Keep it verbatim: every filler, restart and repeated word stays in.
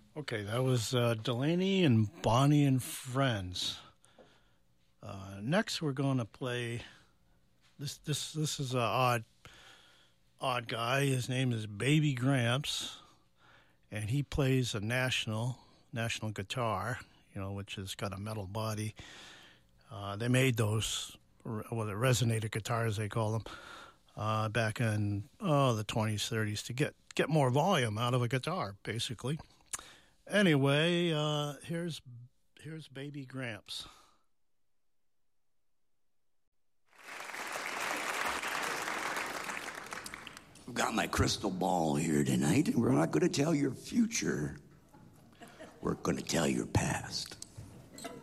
Okay, that was uh, Delaney and Bonnie and Friends. Uh, next, we're going to play. This this this is an odd odd guy. His name is Baby Gramps, and he plays a national national guitar, you know, which has got a metal body. Uh, they made those, well, the resonator guitars they call them, uh, back in oh the twenties, thirties to get get more volume out of a guitar, basically. Anyway, uh, here's here's Baby Gramps. I've got my crystal ball here tonight, and we're not going to tell your future. We're going to tell your past.